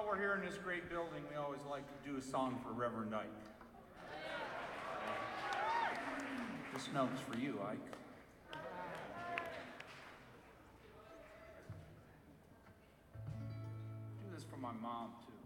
we're here in this great building, we always like to do a song for Reverend Ike. This note's for you, Ike. Do this for my mom, too.